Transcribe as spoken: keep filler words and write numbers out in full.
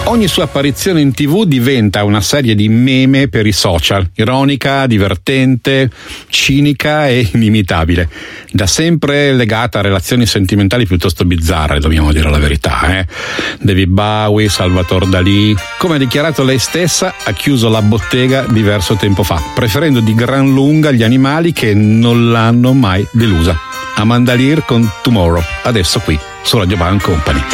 Ogni sua apparizione in tivù diventa una serie di meme per i social, ironica, divertente, cinica e inimitabile. Da sempre legata a relazioni sentimentali piuttosto bizzarre, dobbiamo dire la verità. Eh? David Bowie, Salvatore Dalì. Come ha dichiarato lei stessa, ha chiuso la bottega diverso tempo fa, preferendo di gran lunga gli animali che non l'hanno mai delusa. Amanda Lear con Tomorrow, adesso qui su Radio Band Company.